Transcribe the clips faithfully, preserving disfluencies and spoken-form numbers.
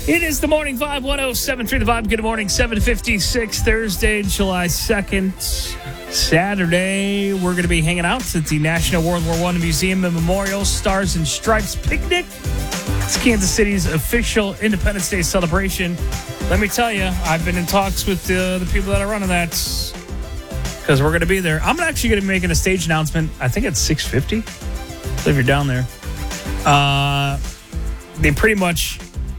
It is the Morning Vibe, one oh seven point three The Vibe. Good morning, seven fifty-six, Thursday, July second. Saturday, we're going to be hanging out at the National World War One Museum and Memorial Stars and Stripes Picnic. It's Kansas City's official Independence Day celebration. Let me tell you, I've been in talks with uh, the people that are running that because we're going to be there. I'm actually going to be making a stage announcement. I think it's six fifty. If you're down there. Uh, they pretty much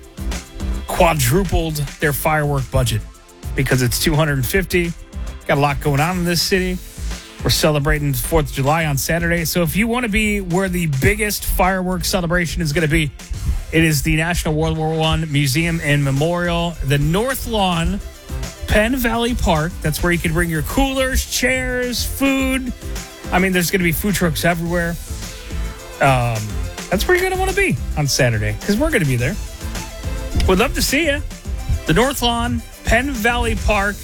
quadrupled their firework budget because it's two hundred fifty. Got a lot going on in this city. We're celebrating fourth of July on Saturday. So if you want to be where the biggest fireworks celebration is going to be, it is the National World War One Museum and Memorial, the North Lawn, Penn Valley Park. That's where you can bring your coolers, chairs, food. I mean, there's going to be food trucks everywhere. Um, that's where you're going to want to be on Saturday because we're going to be there. We'd love to see you. The North Lawn, Penn Valley Park,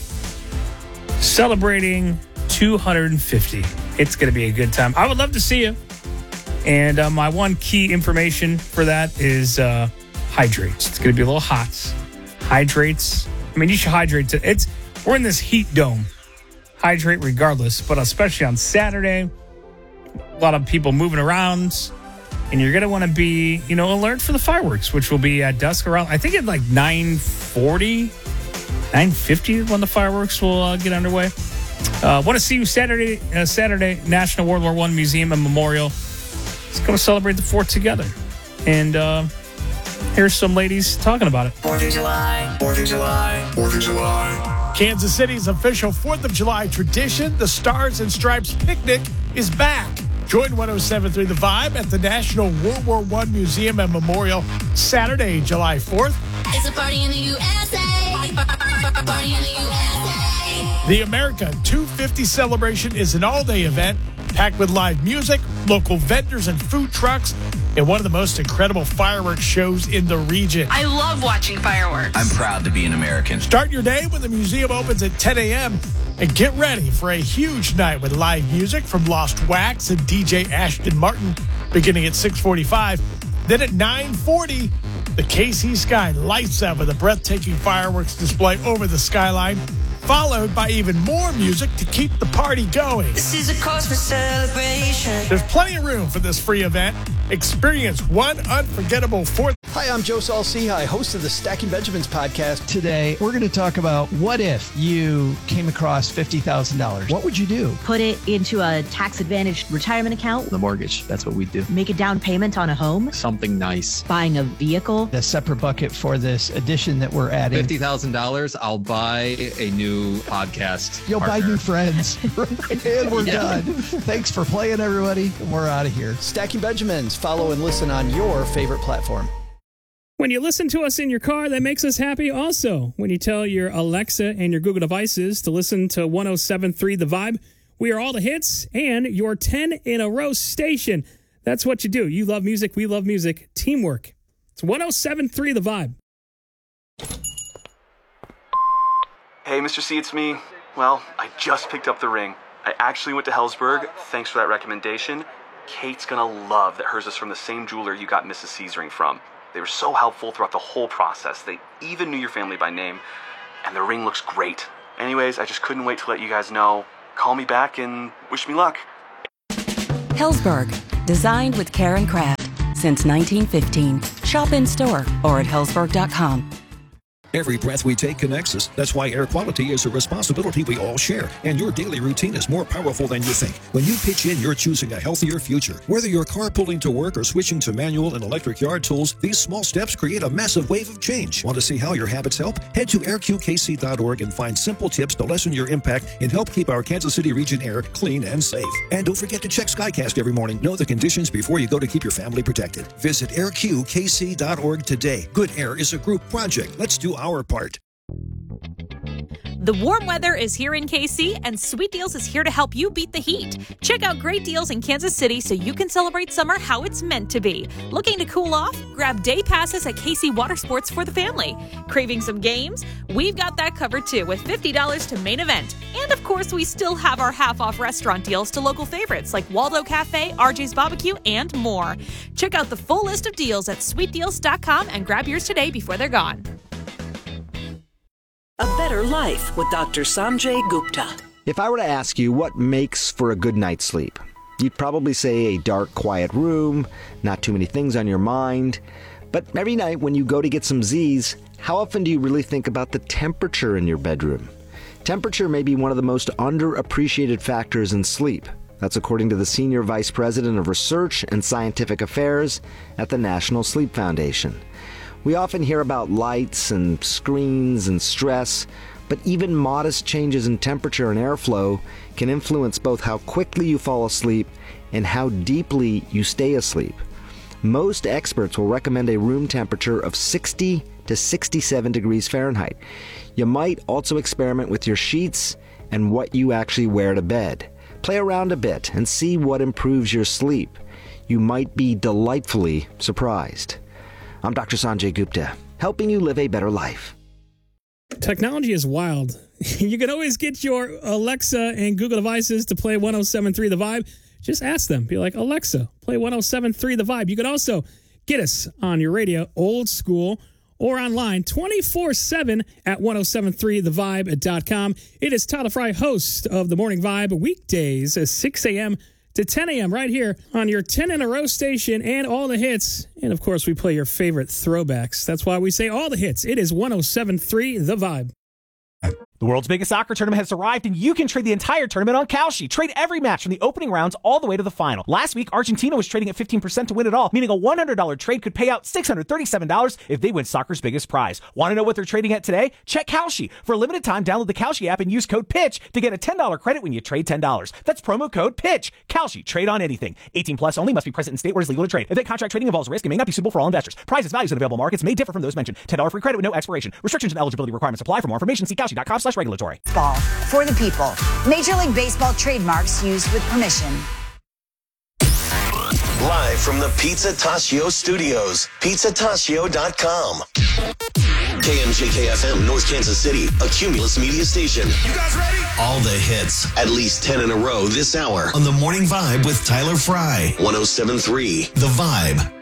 celebrating two hundred fifty. It's going to be a good time. I would love to see you. And uh, my one key information for that is uh, hydrates. It's going to be a little hot. Hydrates. I mean, you should hydrate. To, it's we're in this heat dome. Hydrate regardless, but especially on Saturday, a lot of people moving around. And you're going to want to be, you know, alert for the fireworks, which will be at dusk around, I think at like nine forty, nine fifty when the fireworks will uh, get underway. Uh, want to see you Saturday, uh, Saturday, National World War One Museum and Memorial. Let's go celebrate the fourth together. And uh, here's some ladies talking about it. fourth of July, fourth of July, fourth of July. Kansas City's official fourth of July tradition, the Stars and Stripes Picnic, is back. Join one oh seven point three The Vibe at the National World War One Museum and Memorial Saturday, July fourth. It's a party in the U S A. Party in the U S A. The America two fifty celebration is an all-day event packed with live music, local vendors and food trucks, and one of the most incredible fireworks shows in the region. I love watching fireworks. I'm proud to be an American. Start your day when the museum opens at ten a.m. and get ready for a huge night with live music from Lost Wax and D J Ashton Martin beginning at six forty-five. Then at nine forty, the K C sky lights up with a breathtaking fireworks display over the skyline, followed by even more music to keep the party going. This is a cause for celebration. There's plenty of room for this free event. Experience one unforgettable fourth. Hi, I'm Joe Saul-Sehy, host of the Stacking Benjamins podcast. Today, we're going to talk about what if you came across fifty thousand dollars. What would you do? Put it into a tax-advantaged retirement account. The mortgage, that's what we do. Make a down payment on a home. Something nice. Buying a vehicle. A separate bucket for this addition that we're adding. fifty thousand dollars, I'll buy a new podcast You'll partner. buy new friends. And we're Yeah. done. Thanks for playing, everybody. We're out of here. Stacking Benjamins. Follow and listen on your favorite platform. When you listen to us in your car, that makes us happy also. When you tell your Alexa and your Google devices to listen to one oh seven point three The Vibe, we are all the hits and your ten in a row station. That's what you do. You love music, we love music. Teamwork. It's one oh seven point three The Vibe. Hey, Mister C, it's me. Well, I just picked up the ring. I actually went to Helzberg. Thanks for that recommendation. Kate's gonna love that hers is from the same jeweler you got Missus C's ring from. They were so helpful throughout the whole process. They even knew your family by name, and the ring looks great. Anyways, I just couldn't wait to let you guys know. Call me back and wish me luck. Helzberg, designed with care and craft since nineteen fifteen. Shop in store or at helzberg dot com. Every breath we take connects us. That's why air quality is a responsibility we all share. And your daily routine is more powerful than you think. When you pitch in, you're choosing a healthier future. Whether you're carpooling to work or switching to manual and electric yard tools, these small steps create a massive wave of change. Want to see how your habits help? Head to air q k c dot org and find simple tips to lessen your impact and help keep our Kansas City region air clean and safe. And don't forget to check SkyCast every morning. Know the conditions before you go to keep your family protected. Visit air q k c dot org today. Good Air is a group project. Let's do our part. The warm weather is here in K C, and Sweet Deals is here to help you beat the heat. Check out great deals in Kansas City so you can celebrate summer how it's meant to be. Looking to cool off? Grab day passes at K C Water Sports for the family. Craving some games? We've got that covered too with fifty dollars to main event. And of course, we still have our half-off restaurant deals to local favorites like Waldo Cafe, R J's Barbecue, and more. Check out the full list of deals at sweet deals dot com and grab yours today before they're gone. A better life with Doctor Sanjay Gupta. If I were to ask you what makes for a good night's sleep, you'd probably say a dark, quiet room, not too many things on your mind. But every night when you go to get some Z's, how often do you really think about the temperature in your bedroom? Temperature may be one of the most underappreciated factors in sleep. That's according to the Senior Vice President of Research and Scientific Affairs at the National Sleep Foundation. We often hear about lights and screens and stress, but even modest changes in temperature and airflow can influence both how quickly you fall asleep and how deeply you stay asleep. Most experts will recommend a room temperature of sixty to sixty-seven degrees Fahrenheit. You might also experiment with your sheets and what you actually wear to bed. Play around a bit and see what improves your sleep. You might be delightfully surprised. I'm Doctor Sanjay Gupta, helping you live a better life. Technology is wild. You can always get your Alexa and Google devices to play one oh seven point three The Vibe. Just ask them. Be like, Alexa, play one oh seven point three The Vibe. You can also get us on your radio, old school, or online twenty-four seven at one oh seven three the vibe dot com. It is Tyler Fry, host of The Morning Vibe, weekdays at six a.m. to ten a.m. right here on your ten in a row station and all the hits. And, of course, we play your favorite throwbacks. That's why we say all the hits. It is one oh seven point three The Vibe. The world's biggest soccer tournament has arrived, and you can trade the entire tournament on Kalshi. Trade every match from the opening rounds all the way to the final. Last week, Argentina was trading at fifteen percent to win it all, meaning a one hundred dollars trade could pay out six hundred thirty-seven dollars if they win soccer's biggest prize. Want to know what they're trading at today? Check Kalshi. For a limited time, download the Kalshi app and use code PITCH to get a ten dollars credit when you trade ten dollars. That's promo code PITCH. Kalshi. Trade on anything. eighteen plus only. Must be present in state where it is legal to trade. Event contract trading involves risk and may not be suitable for all investors. Prices, values, and available markets may differ from those mentioned. ten dollars free credit with no expiration. Restrictions and eligibility requirements apply. For more information, see kalshi dot com slash regulatory. Ball for the people. Major League Baseball trademarks used with permission. Live from the Pizza Tacio studios, pizza tacio dot com. K M J K F M, North Kansas City, a Cumulus media station. You guys ready? All the hits, at least ten in a row this hour on The Morning Vibe with Tyler Fry. one oh seven point three The Vibe.